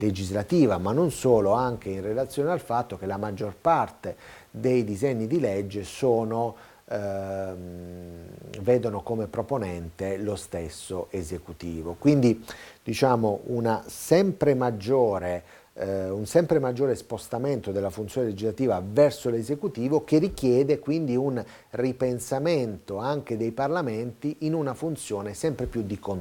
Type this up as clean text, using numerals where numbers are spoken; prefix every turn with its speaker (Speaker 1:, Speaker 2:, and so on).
Speaker 1: legislativa, ma non solo, anche in relazione al fatto che la maggior parte dei disegni di legge vedono come proponente lo stesso esecutivo. Quindi diciamo un sempre maggiore spostamento della funzione legislativa verso l'esecutivo, che richiede quindi un ripensamento anche dei parlamenti in una funzione sempre più di controllo.